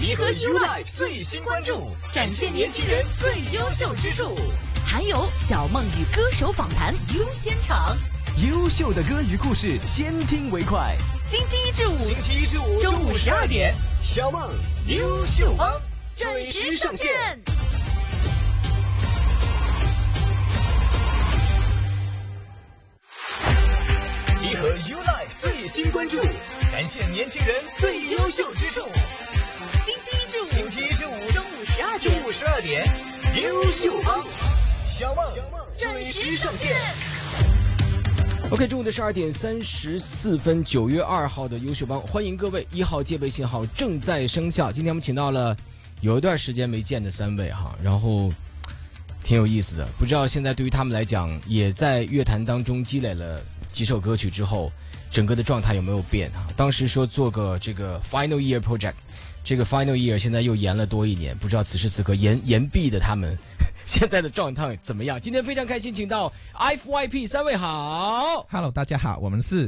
集合 U-Life 最新关注，展现年轻人最优秀之处。 还有小梦与歌手访谈优先场， 优秀的歌与故事，先听为快。 星期一至五中午12点，小梦优秀帮准时上线。集合 U-Life 最新关注，展现年轻人最优秀之处。星期一至五中午12点，优秀帮小梦准时上线。 OK， 中午的12点34分，9月2号的优秀帮，欢迎各位，1号戒备信号正在生效。今天我们请到了有一段时间没见的3位哈，然后挺有意思的。不知道现在对于他们来讲，也在乐坛当中积累了几首歌曲之后，整个的状态有没有变哈？当时说做个这个 Final Year Project， 这个 Final Year 现在又延了多1年，不知道此时此刻延毕的他们现在的状态怎么样？今天非常开心，请到 FYP 3位好。 Hello， 大家好，我们是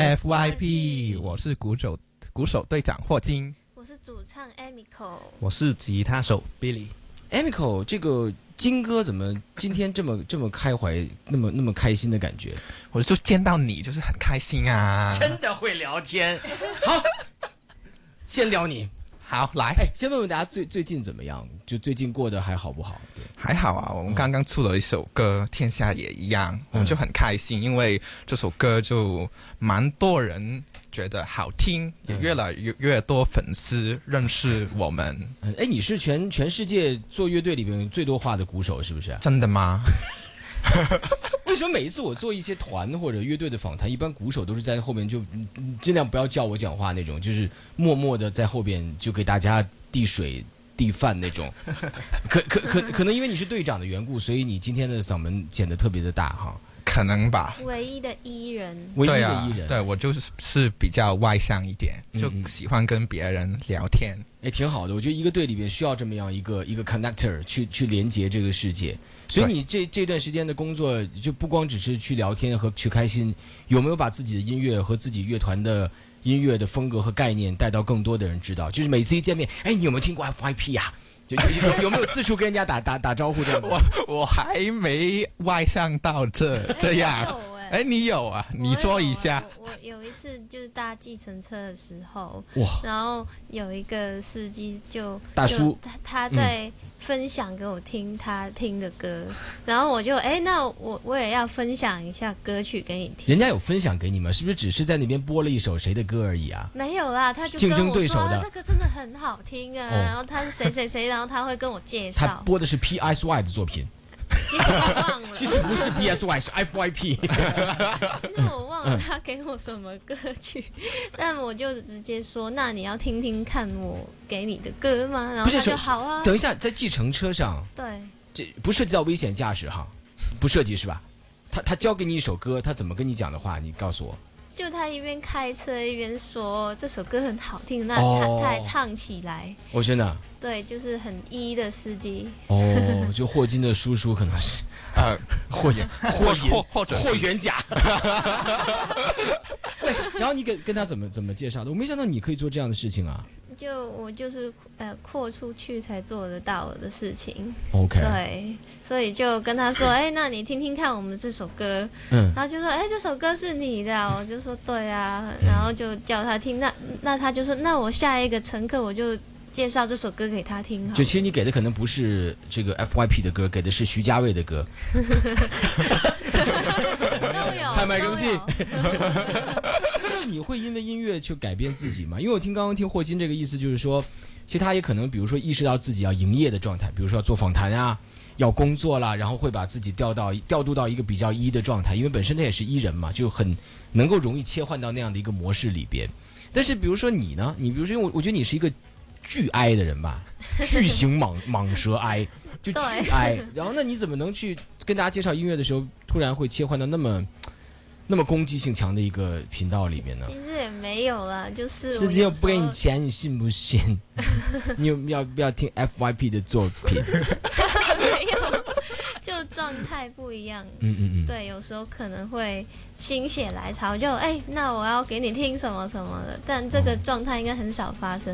FYP， 我是鼓手队长霍金， 我是主唱 Emiko， 我是吉他手 Billy。Emiko， 这个金哥怎么今天这么开怀，那么开心的感觉？ 我就见到你就是很开心啊！ 真的会聊天。好，先聊你。 好，来， 先问问大家最近怎么样？就最近过得还好不好？对， 还好啊。我们刚刚出了一首歌《天下也一样》，我们就很开心，因为这首歌就蛮多人觉得好听，也越来越多粉丝认识我们。 你是全世界做乐队里面最多话的鼓手，是不是？ 真的吗？ 为什么每一次我做一些团或者乐队的访谈，一般鼓手都是在后面就尽量不要叫我讲话那种，就是默默的在后边就给大家递水递饭那种。可能因为你是队长的缘故，所以你今天的嗓门显得特别的大哈。 可能吧。 唯一的艺人。 对，我就是比较外向一点，就喜欢跟别人聊天。 挺好的。我觉得一个队里边需要这么样一个 connector 去连接这个世界。所以你这段时间的工作就不光只是去聊天和去开心，有没有把自己的音乐和自己乐团的音乐的风格和概念带到更多的人知道？就是每次一见面，你有没有听过 FYP 呀？有没有四处跟人家打招呼这样子？ 我还没外向到这样。你有啊？你说一下。 我有一次就是搭计程车的时候，然后有一个司机大叔， 他在分享给我听他听的歌，然后我就那我也要分享一下歌曲给你听。 人家有分享给你吗？是不是只是在那边播了一首谁的歌而已啊？ 没有啦，他就跟我说这个真的很好听啊，然后他是谁，然后他会跟我介绍。 他播的是 PSY 的作品。 其实我忘了， 其实不是 PSY， 是 FYP。 其实我忘了他给我什么歌曲，但我就直接说：“那你要听听看我给你的歌吗？”然后他就好啊。 等一下，在计程车上， 对， 这不涉及到危险驾驶哈，不涉及是吧？他教给你一首歌，他怎么跟你讲的话，你告诉我。 就他一边开车一边说这首歌很好听，那他还唱起来。 真的。 对，就是很的司机。 就霍金的叔叔可能是霍元甲。然后你跟他怎么介绍的？我没想到你可以做这样的事情啊。 我就是扩出去才做得到的事情。 OK。 对，所以就跟他说，那你听听看我们这首歌。然后就说，这首歌是你的啊，我就说对啊，然后就叫他听。那他就说，那我下一个乘客我就介绍这首歌给他听。 就其实你给的可能不是这个 FYP 的歌，给的是徐佳蔚的歌。 都有， 拍卖荣幸。但是你会因为音乐去改变自己吗？因为我刚刚听霍金这个意思，就是说，其实他也可能，比如说意识到自己要营业的状态，比如说要做访谈啊，要工作啦，然后会把自己调度到一个比较的状态，因为本身他也是人嘛，就很能够容易切换到那样的一个模式里边。但是比如说你呢？你比如说，因为我觉得你是一个巨 I 的人吧，巨型蟒蛇 I， 就巨 I。然后那你怎么能去跟大家介绍音乐的时候，突然会切换到那么攻击性强的一个频道里面呢？ 其实也没有啦，就是司机又不给你钱，你信不信？你要不要听 FYP 的作品？ 没有，就状态不一样。对，有时候可能会心血来潮，就那我要给你听什么什么的，但这个状态应该很少发生。